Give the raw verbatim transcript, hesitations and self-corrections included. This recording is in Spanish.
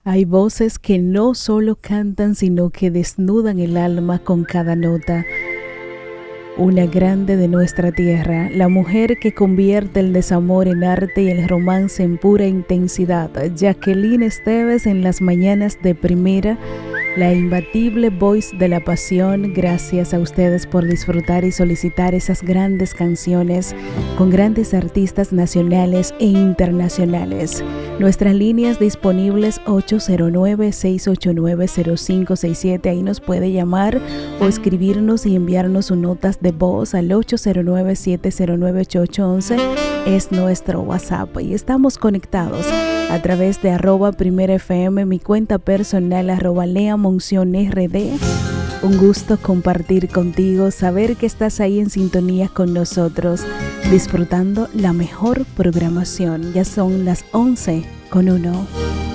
Hay voces que no solo cantan, sino que desnudan el alma con cada nota. Una grande de nuestra tierra, la mujer que convierte el desamor en arte y el romance en pura intensidad, Jacqueline Esteves en las mañanas de Primera, la imbatible voice de la pasión. Gracias a ustedes por disfrutar y solicitar esas grandes canciones con grandes artistas nacionales e internacionales. Nuestras líneas disponibles ocho cero nueve, seis ocho nueve, cero cinco seis siete. Ahí nos puede llamar o escribirnos y enviarnos sus notas de voz al ocho cero nueve, siete cero nueve, ocho ocho uno uno. Es nuestro WhatsApp y estamos conectados a través de arroba Primera F M, mi cuenta personal arroba Lea Monción R D. Un gusto compartir contigo, saber que estás ahí en sintonía con nosotros, disfrutando la mejor programación. Ya son las once con uno.